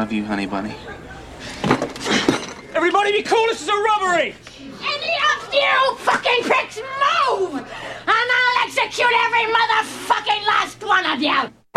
love you, honey bunny. Everybody be cool, this is a robbery! Any of you fucking pricks move! And I'll execute every motherfucking last one of you!